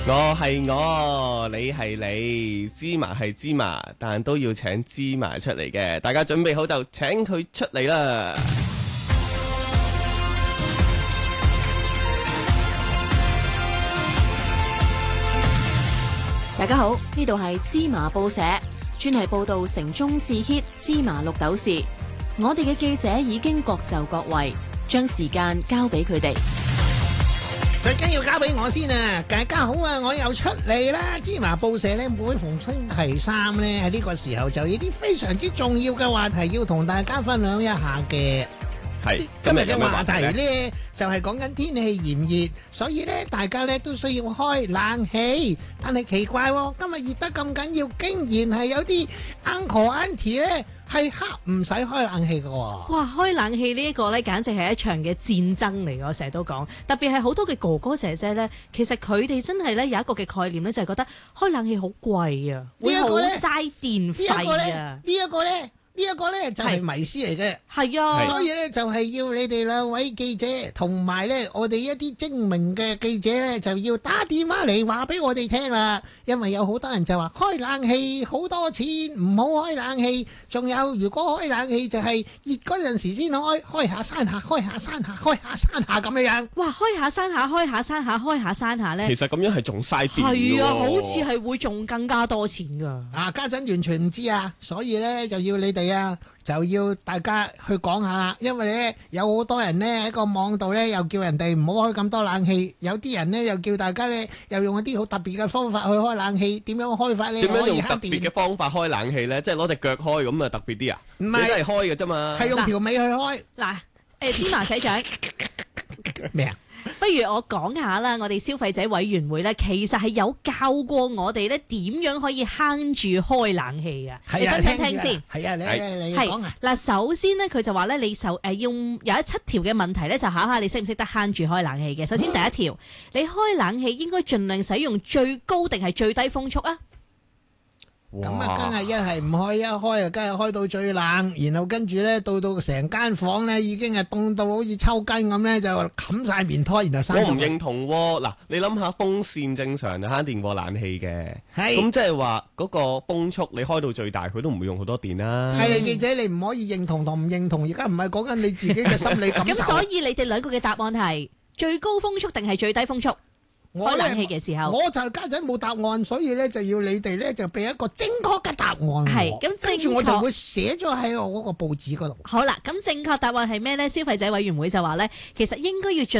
我係我，你係你，芝麻係芝麻，但都要請芝麻出嚟嘅。大家準備好就請佢出嚟啦！ 大家好，呢度係芝麻報社，專係報道城中至 hit 芝麻綠豆事。我哋嘅記者已經各就各位，將時間交俾佢哋。 最緊要交俾我先啊！大家好啊，我又出嚟啦！芝麻報社咧，每逢星期三咧喺呢個時候就有啲非常之重要嘅話題要同大家分享一下嘅。 係今日嘅話題咧就係講緊天氣炎熱，所以咧大家咧都需要開冷氣。但係奇怪喎，今日熱得咁緊要，竟然係有啲 uncle auntie 咧係黑唔使開冷氣㗎喎。 哇！開冷氣呢一個咧，簡直係一場嘅戰爭嚟嘅。我成日都講，特別係好多嘅哥哥姐姐咧，其實佢哋真係咧有一個嘅概念咧，就係覺得開冷氣好貴啊，會好嘥電費啊。 呢一個咧就係迷思嚟嘅， 係啊， 所以咧就係要你哋兩位記者同埋咧我哋一啲精明嘅記者咧就要打電話嚟話俾我哋聽啦，因為有好多人就話開冷氣好多錢，唔好開冷氣，仲有如果開冷氣就係熱嗰陣時先開下山下，開下山下，開下山下咁樣樣。 哇！開下山下，開下山下，開下山下咧， 其實咁樣係仲嘥電㗎喎。 係啊，好似係會仲更加多錢㗎。 啊，家陣完全唔知啊，所以咧就要你哋就要大家去講下啦，因為咧有好多人咧喺個網度咧又叫人哋唔好開咁多冷氣，有啲人咧又叫大家咧又用一啲好特別嘅方法去開冷氣，點樣開法咧？ 點樣用特別嘅方法開冷氣咧？即係攞隻腳開咁啊，特別啲啊？ 唔係， 你都係開嘅啫嘛。 係用條尾去開。 嗱，芝麻社長咩啊？ 不如我講下啦，我哋消費者委員會咧，其實係有教過我哋咧點樣可以慳住開冷氣嘅。你想聽聽先？ 係啊，你講啊。 嗱，首先咧，佢就話咧，你要有7條嘅問題咧，就考下你識唔識得慳住開冷氣嘅。首先第一條，你開冷氣應該盡量使用最高定係最低風速啊？ 咁啊，梗係一係唔開，一開啊，梗係開到最冷，然後跟住咧到成間房咧已經係凍到好似抽筋咁咧，就冚晒棉胎，然後閂。 我唔認同喎。嗱，你諗下風扇正常就慳電過冷氣嘅， 係咁即係話嗰個風速你開到最大，佢都唔會用好多電啦。 係你記者，你唔可以認同同唔認同，而家唔係講緊你自己嘅心理感受。 咁所以你哋兩個嘅答案係最高風速定係最低風速？開冷氣嘅時候， 我就家陣冇答案，所以咧就要你哋咧就俾一個正確嘅答案。 係咁， 跟住我就會寫咗喺我嗰個報紙嗰度。 好啦，咁正確答案係咩呢？消費者委員會就話呢，其實應該要盡